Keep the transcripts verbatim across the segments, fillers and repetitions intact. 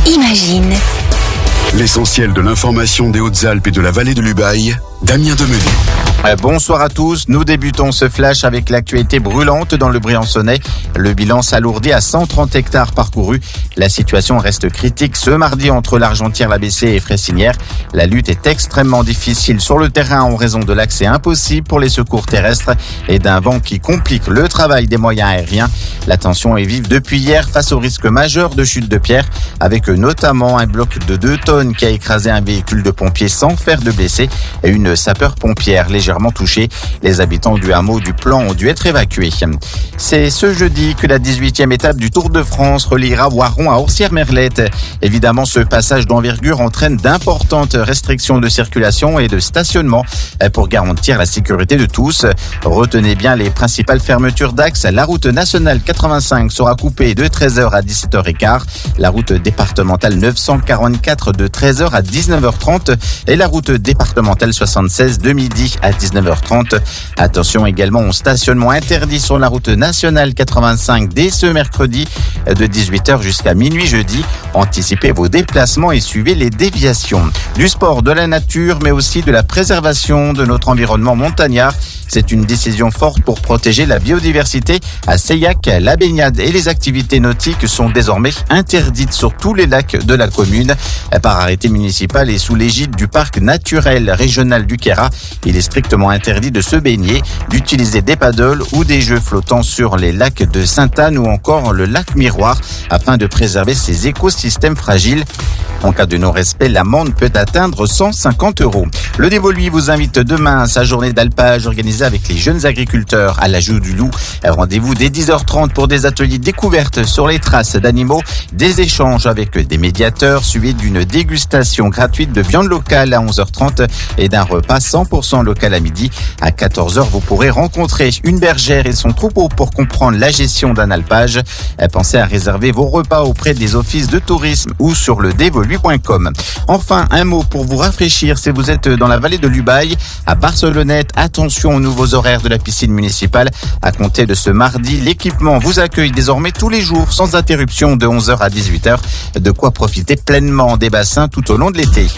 Imagine. L'essentiel de l'information des Hautes-Alpes et de la vallée de l'Ubaye, Damien Demenu. Bonsoir à tous, nous débutons ce flash avec l'actualité brûlante dans le Briançonnais. Le bilan s'alourdit à cent trente hectares parcourus. La situation reste critique ce mardi entre l'Argentière, l'A B C et Fressinière. La lutte est extrêmement difficile sur le terrain en raison de l'accès impossible pour les secours terrestres et d'un vent qui complique le travail des moyens aériens. La tension est vive depuis hier face au risque majeur de chute de pierre, avec notamment un bloc de deux tonnes qui a écrasé un véhicule de pompiers sans faire de blessés et une sapeur-pompière légèrement touchée. Les habitants du hameau du Plan ont dû être évacués. C'est ce jeudi que la dix-huitième étape du Tour de France reliera Voiron à Orsières-Merlette. Évidemment, ce passage d'envergure entraîne d'importantes restrictions de circulation et de stationnement pour garantir la sécurité de tous. Retenez bien les principales fermetures d'axes. La route nationale quatre-vingt-cinq sera coupée de treize heures à dix-sept heures quinze, la route départementale neuf cent quarante-quatre de treize heures à dix-neuf heures trente et la route départementale soixante-seize de midi à dix-neuf heures trente. Attention également au stationnement interdit sur la route nationale quatre-vingt-cinq dès ce mercredi de dix-huit heures jusqu'à minuit jeudi. Anticipez vos déplacements et suivez les déviations. Du sport, de la nature, mais aussi de la préservation de notre environnement montagnard. C'est une décision forte pour protéger la biodiversité. À Seillac, la baignade et les activités nautiques sont désormais interdites sur tous les lacs de la commune. Par arrêté municipal et sous l'égide du parc naturel régional du Queyras, il est strictement interdit de se baigner, d'utiliser des paddles ou des jeux flottants sur les lacs de Sainte-Anne ou encore le lac Miroir afin de préserver ces écosystèmes fragiles. En cas de non-respect, l'amende peut atteindre cent cinquante euros. Le Dévoluy vous invite demain à sa journée d'alpage organisée avec les jeunes agriculteurs à la Joue du Loup. Rendez-vous dès dix heures trente pour des ateliers découvertes sur les traces d'animaux, des échanges avec des médiateurs suivis d'une dégustation gratuite de viande locale à onze heures trente et d'un repas cent pour cent local à midi. À quatorze heures, vous pourrez rencontrer une bergère et son troupeau pour comprendre la gestion d'un alpage. Pensez à réserver vos repas auprès des offices de tourisme ou sur le dévoluy point com. Enfin, un mot pour vous rafraîchir si vous êtes dans la vallée de l'Ubaye. À Barcelonnette, attention aux nouveaux horaires de la piscine municipale. À compter de ce mardi, l'équipement vous accueille désormais tous les jours sans interruption de onze heures à dix-huit heures. De quoi profiter pleinement des bassins tout au long de l'été.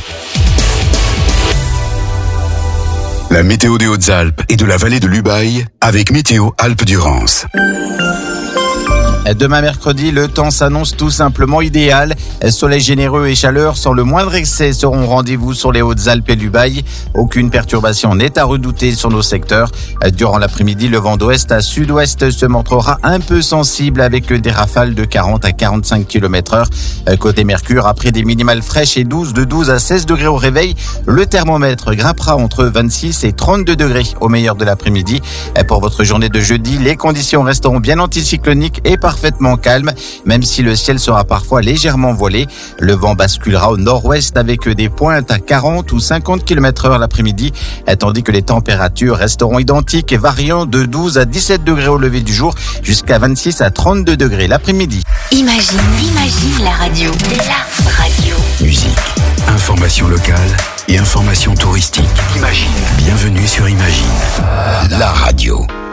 La météo des Hautes-Alpes et de la vallée de l'Ubaye avec Météo Alpes-Durance. Demain mercredi, le temps s'annonce tout simplement idéal. Soleil généreux et chaleur sans le moindre excès seront au rendez-vous sur les Hautes-Alpes et l'Ubaye. Aucune perturbation n'est à redouter sur nos secteurs. Durant l'après-midi, le vent d'ouest à sud-ouest se montrera un peu sensible avec des rafales de quarante à quarante-cinq kilomètres heure. Côté Mercure, après des minimales fraîches et douces de douze à seize degrés au réveil, le thermomètre grimpera entre vingt-six et trente-deux degrés au meilleur de l'après-midi. Pour votre journée de jeudi, les conditions resteront bien anticycloniques et parfaitement calme, même si le ciel sera parfois légèrement voilé. Le vent basculera au nord-ouest avec des pointes à quarante ou cinquante kilomètres heure l'après-midi, tandis que les températures resteront identiques et variant de douze à dix-sept degrés au lever du jour jusqu'à vingt-six à trente-deux degrés l'après-midi. Imagine, imagine la radio. La radio. Musique, information locale et information touristique. Imagine. Bienvenue sur Imagine, la radio.